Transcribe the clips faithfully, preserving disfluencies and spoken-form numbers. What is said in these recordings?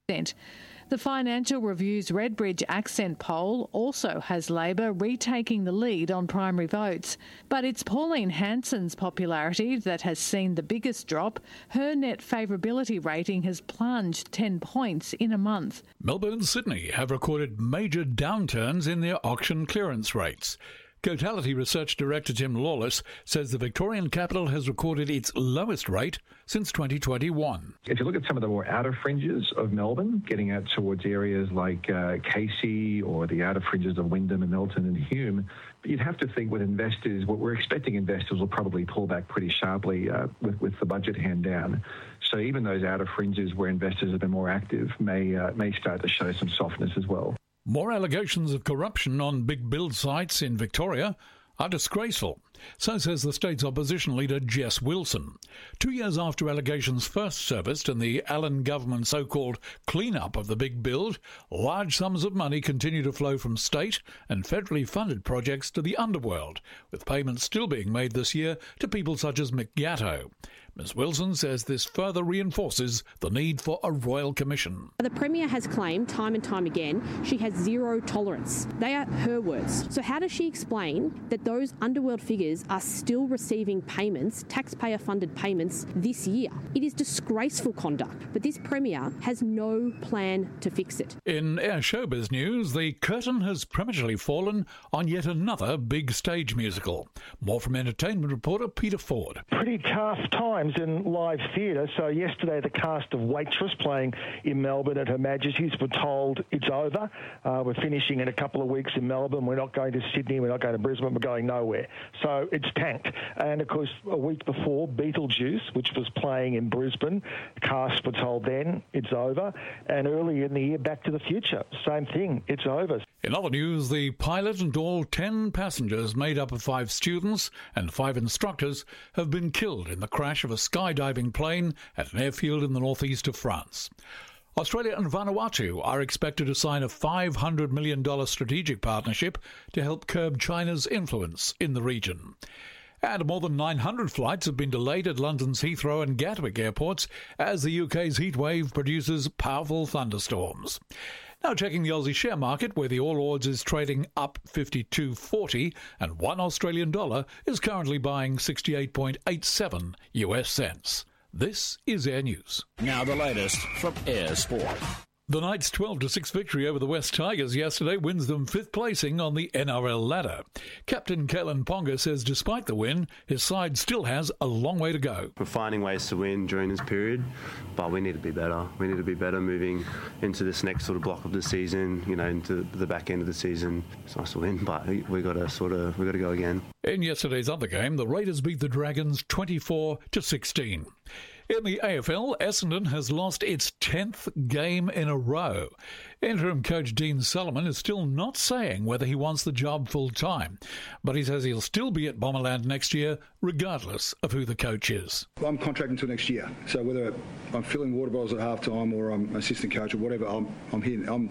The Financial Review's Redbridge accent poll also has Labor retaking the lead on primary votes. But it's Pauline Hanson's popularity that has seen the biggest drop. Her net favourability rating has plunged ten points in a month. Melbourne and Sydney have recorded major downturns in their auction clearance rates. Cotality Research Director Tim Lawless says the Victorian capital has recorded its lowest rate since twenty twenty-one. If you look at some of the more outer fringes of Melbourne, getting out towards areas like uh, Casey or the outer fringes of Wyndham and Milton and Hume, you'd have to think with investors, what we're expecting investors will probably pull back pretty sharply uh, with, with the budget hand down. So even those outer fringes where investors have been more active may uh, may start to show some softness as well. More allegations of corruption on big build sites in Victoria are disgraceful. So says the state's opposition leader Jess Wilson. Two years after allegations first surfaced in the Allen government's so-called clean-up of the big build, large sums of money continue to flow from state and federally funded projects to the underworld, with payments still being made this year to people such as Mick Gatto. Miz Wilson says this further reinforces the need for a royal commission. The Premier has claimed time and time again she has zero tolerance. They are her words. So how does she explain that those underworld figures are still receiving payments, taxpayer-funded payments, this year? It is disgraceful conduct, but this Premier has no plan to fix it. In Air Showbiz news, the curtain has prematurely fallen on yet another big stage musical. More from entertainment reporter Peter Ford. Pretty tough times in live theatre. So yesterday the cast of Waitress playing in Melbourne at Her Majesty's were told it's over. Uh, we're finishing in a couple of weeks in Melbourne. We're not going to Sydney. We're not going to Brisbane. We're going nowhere. So it's tanked. And of course, a week before, Beetlejuice, which was playing in Brisbane, cast were told then it's over. And earlier in the year, Back to the Future, same thing, it's over. In other news, the pilot and all ten passengers made up of five students and five instructors have been killed in the crash of a skydiving plane at an airfield in the northeast of France. Australia and Vanuatu are expected to sign a five hundred million dollars strategic partnership to help curb China's influence in the region. And more than nine hundred flights have been delayed at London's Heathrow and Gatwick airports as the U K's heatwave produces powerful thunderstorms. Now checking the Aussie share market, where the All Ords is trading up fifty-two forty and one Australian dollar is currently buying sixty-eight point eight seven U S cents. This is Air News. Now the latest from Air Sport. The Knights' twelve to six victory over the West Tigers yesterday wins them fifth placing on the N R L ladder. Captain Kalen Ponga says despite the win, his side still has a long way to go. We're finding ways to win during this period, but we need to be better. We need to be better moving into this next sort of block of the season, you know, into the back end of the season. It's nice to win, but we got to sort of, we got to go again. In yesterday's other game, the Raiders beat the Dragons twenty-four to sixteen. In the A F L, Essendon has lost its tenth game in a row. Interim coach Dean Solomon is still not saying whether he wants the job full-time, but he says he'll still be at Bomberland next year, regardless of who the coach is. I'm contracted until next year, so whether I'm filling water bottles at half-time or I'm assistant coach or whatever, I'm, I'm here. I'm,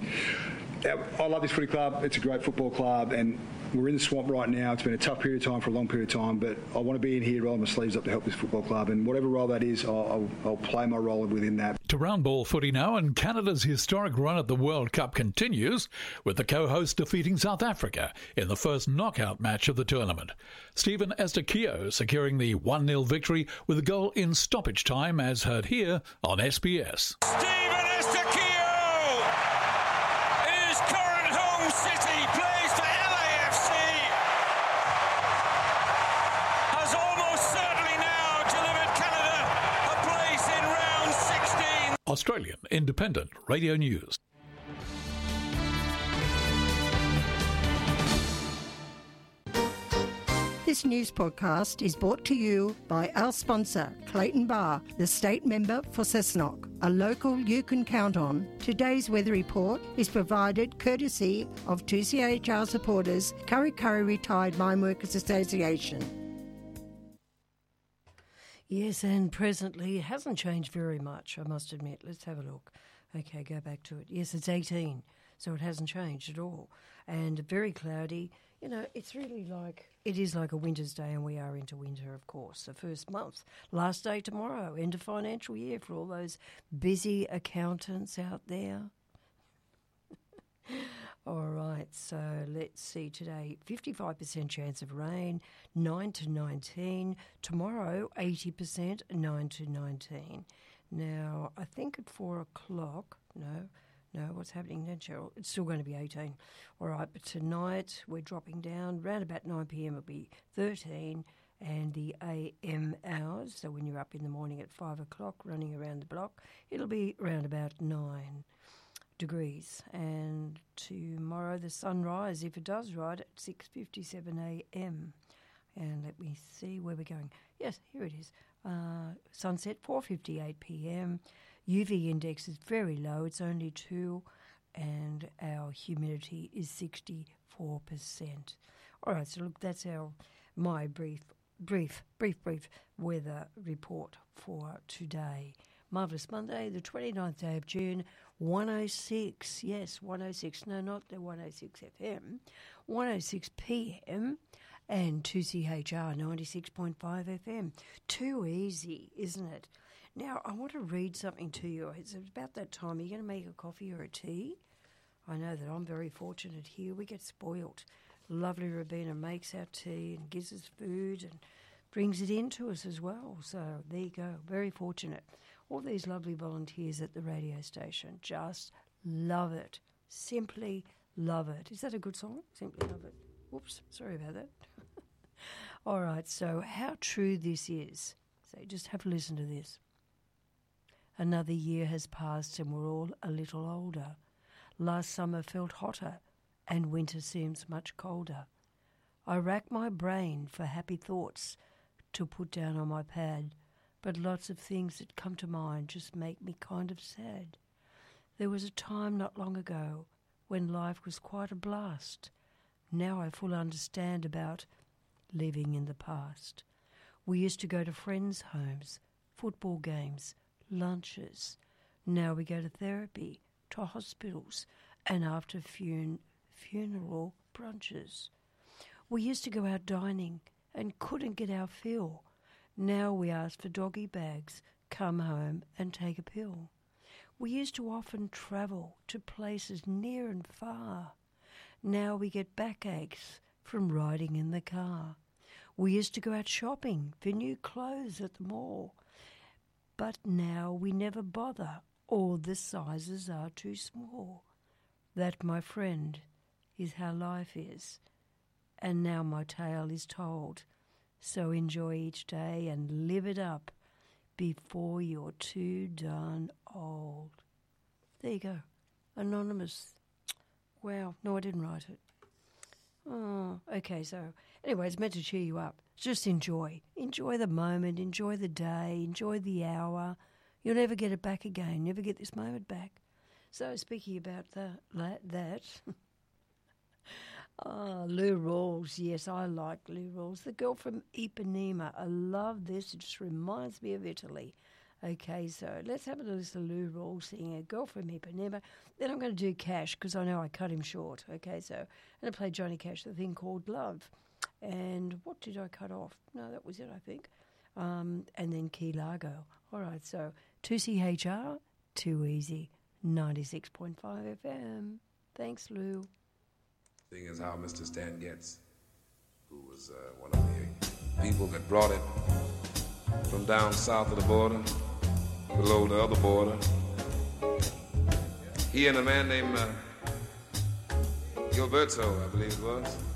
I love this footy club. It's a great football club, and we're in the swamp right now. It's been a tough period of time for a long period of time, but I want to be in here, roll my sleeves up to help this football club, and whatever role that is, I'll, I'll, I'll play my role within that. To roundball footy now, and Canada's historic run at the World Cup continues, with the co-host defeating South Africa in the first knockout match of the tournament. Stephen Estakio securing the one nil victory with a goal in stoppage time, as heard here on S B S. Stephen Estakio! City plays for L A F C, has almost certainly now delivered Canada a place in round sixteen. Australian Independent Radio News. This news podcast is brought to you by our sponsor, Clayton Bar, the state member for Cessnock, a local you can count on. Today's weather report is provided courtesy of two C H R supporters, Curry Curry Retired Mine Workers Association. Yes, and presently it hasn't changed very much, I must admit. Let's have a look. Okay, go back to it. Yes, it's eighteen. so it hasn't changed at all. And very cloudy. You know, it's really like, it is like a winter's day, and we are into winter, of course. The first month, last day tomorrow, end of financial year for all those busy accountants out there. All right, so let's see today, fifty-five percent chance of rain, nine to nineteen. Tomorrow, eighty percent, nine to nineteen. Now, I think at four o'clock, no, no, what's happening then, Cheryl? It's still going to be eighteen. All right, but tonight we're dropping down. Around about nine p.m. it'll be thirteen, and the A M hours, so when you're up in the morning at five o'clock running around the block, it'll be around about nine degrees. And tomorrow the sunrise, if it does rise, at six fifty-seven a.m. And let me see where we're going. Yes, here it is. Uh, sunset, four fifty-eight p.m. U V index is very low. It's only two, and our humidity is sixty-four percent. All right, so look, that's our my brief, brief, brief, brief weather report for today. Marvellous Monday, the twenty-ninth day of June, one oh six, yes, one oh six, no, not the one oh six F M, one oh six P M, and two C H R ninety-six point five F M. Too easy, isn't it? Now, I want to read something to you. It's about that time. Are you going to make a coffee or a tea? I know that I'm very fortunate here. We get spoilt. Lovely Rabina makes our tea and gives us food and brings it in to us as well. So there you go. Very fortunate. All these lovely volunteers at the radio station just love it. Simply love it. Is that a good song? Simply love it. Whoops, sorry about that. All right, so how true this is. So just have a listen to this. Another year has passed and we're all a little older. Last summer felt hotter and winter seems much colder. I rack my brain for happy thoughts to put down on my pad, but lots of things that come to mind just make me kind of sad. There was a time not long ago when life was quite a blast. Now I fully understand about living in the past. We used to go to friends' homes, football games, lunches. Now we go to therapy, to hospitals, and after fun- funeral brunches. We used to go out dining and couldn't get our fill. Now we ask for doggy bags, come home and take a pill. We used to often travel to places near and far. Now we get backaches from riding in the car. We used to go out shopping for new clothes at the mall. But now we never bother, or the sizes are too small. That, my friend, is how life is. And now my tale is told. So enjoy each day and live it up before you're too darn old. There you go. Anonymous. Wow. No, I didn't write it. Oh, okay. So anyway, it's meant to cheer you up. Just enjoy. Enjoy the moment. Enjoy the day. Enjoy the hour. You'll never get it back again. Never get this moment back. So speaking about that, that oh, Lou Rawls. Yes, I like Lou Rawls. The girl from Ipanema. I love this. It just reminds me of Italy. Okay, so let's have a listen to Lou Rawls singing A Girl from Ipanema. Then I'm going to do Cash because I know I cut him short. Okay, so I'm going to play Johnny Cash, the thing called Love. And what did I cut off? No, that was it, I think. Um, and then Key Largo. All right, so two C H R, Too Easy, ninety-six point five F M. Thanks, Lou. Thing is how Mister Stan Getz, who was uh, one of the people that brought it from down south of the border, below the other border. He and a man named uh, Gilberto, I believe it was,